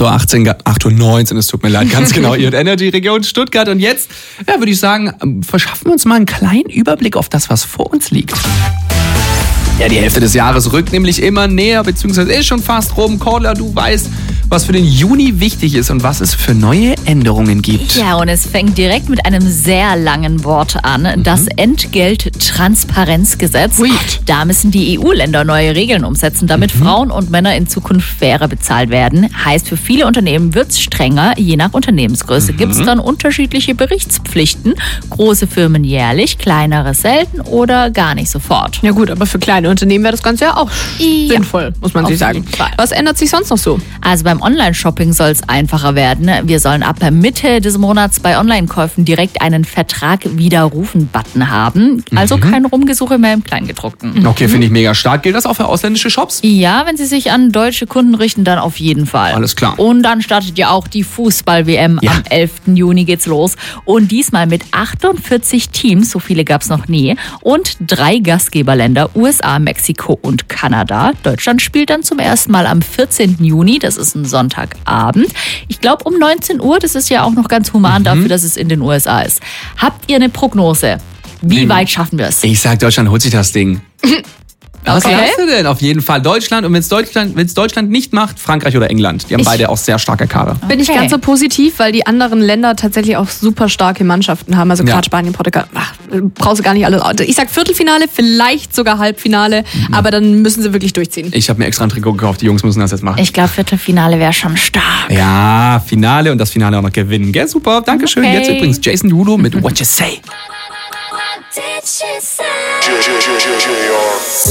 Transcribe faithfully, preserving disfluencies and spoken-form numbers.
acht Uhr achtzehn, acht Uhr neunzehn, es tut mir leid, ganz genau, Ihr Energy Region Stuttgart. Und jetzt, ja, würde ich sagen, verschaffen wir uns mal einen kleinen Überblick auf das, was vor uns liegt. Ja, die Hälfte des Jahres rückt nämlich immer näher, beziehungsweise ist schon fast rum. Cordula, du weißt, was für den Juni wichtig ist und was es für neue Änderungen gibt. Ja, und es fängt direkt mit einem sehr langen Wort an. Mhm. Das Entgelttransparenzgesetz. Ui. Da müssen die E U-Länder neue Regeln umsetzen, damit mhm. Frauen und Männer in Zukunft fairer bezahlt werden. Heißt, für viele Unternehmen wird es strenger. Je nach Unternehmensgröße mhm. gibt es dann unterschiedliche Berichtspflichten. Große Firmen jährlich, kleinere selten oder gar nicht sofort. Ja gut, aber für kleine Unternehmen wäre das Ganze ja auch ja. sinnvoll, muss man sich sagen. Was ändert sich sonst noch so? Also beim Online-Shopping soll es einfacher werden. Wir sollen ab Mitte des Monats bei Online-Käufen direkt einen Vertrag widerrufen-Button haben. Also mhm. kein Rumgesuche mehr im Kleingedruckten. Okay, finde ich mega stark. Gilt das auch für ausländische Shops? Ja, wenn sie sich an deutsche Kunden richten, dann auf jeden Fall. Alles klar. Und dann startet ja auch die Fußball-W M. Ja. Am elften Juni geht's los. Und diesmal mit achtundvierzig Teams, so viele gab es noch nie. Und drei Gastgeberländer, U S A, Mexiko und Kanada. Deutschland spielt dann zum ersten Mal am vierzehnten Juni. Das ist ein Sonntagabend. Ich glaube um neunzehn Uhr, das ist ja auch noch ganz human mhm. dafür, dass es in den U S A ist. Habt ihr eine Prognose? Wie mhm. weit schaffen wir es? Ich sag, Deutschland holt sich das Ding. Was Okay. sagst du denn? Auf jeden Fall Deutschland. Und wenn es Deutschland, wenn's Deutschland nicht macht, Frankreich oder England. Die haben Ich- beide auch sehr starke Kader. Bin ich Okay. ganz so positiv, weil die anderen Länder tatsächlich auch super starke Mannschaften haben. Also Ja. gerade Spanien, Portugal, ach, brauchst du gar nicht alles. Ich sag Viertelfinale, vielleicht sogar Halbfinale, Mhm. aber dann müssen sie wirklich durchziehen. Ich habe mir extra ein Trikot gekauft. Die Jungs müssen das jetzt machen. Ich glaube, Viertelfinale wäre schon stark. Ja, Finale und das Finale auch noch gewinnen. Gell, super. Dankeschön. Okay. Jetzt übrigens Jason Derulo mit What You Say. What did she say?